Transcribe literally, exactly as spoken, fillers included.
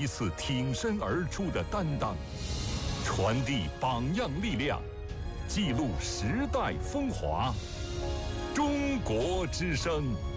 一次挺身而出的担当，传递榜样力量，记录时代风华。中国之声。